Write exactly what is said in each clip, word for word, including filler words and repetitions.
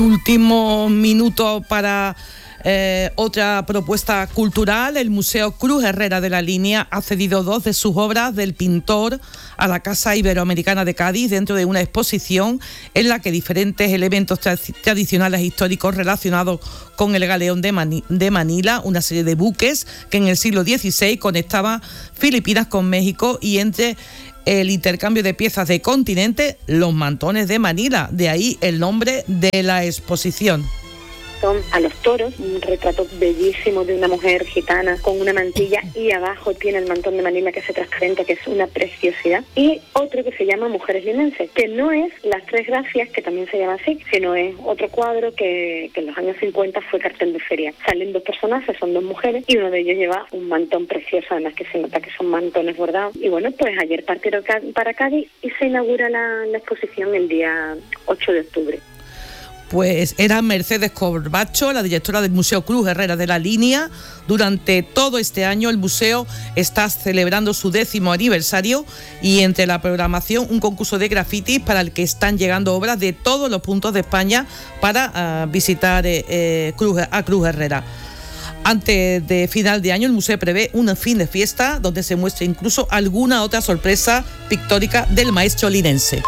Último minuto para eh, otra propuesta cultural. El Museo Cruz Herrera de la Línea ha cedido dos de sus obras del pintor a la Casa Iberoamericana de Cádiz dentro de una exposición en la que diferentes elementos tra- tradicionales e históricos relacionados con el galeón de, Mani- de Manila, una serie de buques que en el siglo dieciséis conectaban Filipinas con México, y entre el intercambio de piezas de continente, los mantones de Manila, de ahí el nombre de la exposición. Son a los toros, un retrato bellísimo de una mujer gitana con una mantilla, y abajo tiene el mantón de Manila que se transparenta, que es una preciosidad. Y otro que se llama Mujeres Linenses, que no es Las Tres Gracias, que también se llama así, sino es otro cuadro que, que en los años cincuenta fue cartel de feria. Salen dos personajes, son dos mujeres, y uno de ellos lleva un mantón precioso, además que se nota que son mantones bordados. Y bueno, pues ayer partieron para Cádiz y se inaugura la, la exposición el día ocho de octubre. Pues era Mercedes Corbacho, la directora del Museo Cruz Herrera de la Línea. Durante todo este año el museo está celebrando su décimo aniversario, y entre la programación un concurso de grafitis para el que están llegando obras de todos los puntos de España para uh, visitar eh, eh, Cruz, a Cruz Herrera. Antes de final de año el museo prevé un fin de fiesta donde se muestre incluso alguna otra sorpresa pictórica del maestro linense.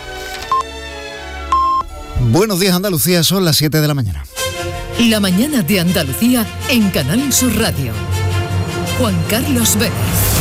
Buenos días, Andalucía, son las siete de la mañana. La mañana de Andalucía en Canal Sur Radio. Juan Carlos Vélez.